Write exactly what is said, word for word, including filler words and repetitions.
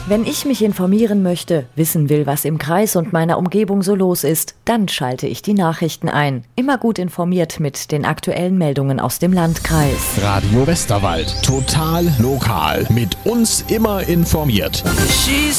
Wenn ich mich informieren möchte, wissen will, was im Kreis und meiner Umgebung so los ist, dann schalte ich die Nachrichten ein. Immer gut informiert mit den aktuellen Meldungen aus dem Landkreis. Radio Westerwald. Total lokal. Mit uns immer informiert.